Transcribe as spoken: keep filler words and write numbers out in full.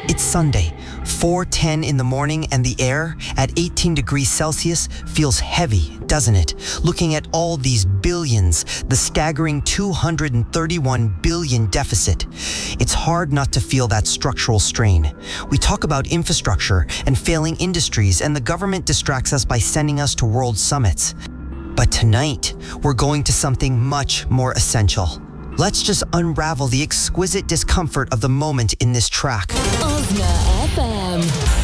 It's Sunday, four ten in the morning, and the air at eighteen degrees Celsius feels heavy, doesn't it? Looking at all these billions, the staggering two hundred thirty-one billion deficit. It's hard not to feel that structural strain. We talk about infrastructure and failing industries, and the government distracts us by sending us to world summits. But tonight, we're going to something much more essential. Let's just unravel the exquisite discomfort of the moment in this track. Osna F M.